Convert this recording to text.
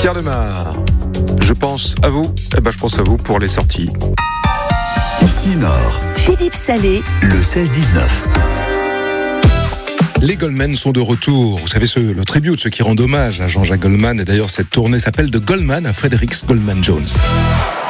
Pierre Demar, je pense à vous. Je pense à vous pour les sorties. Ici Nord. Philippe Salé. Le 16-19. Les Goldman sont de retour. Vous savez, le tribute, ceux qui rendent hommage à Jean-Jacques Goldman. Et d'ailleurs, cette tournée s'appelle The Goldman à Frederick Goldman Jones.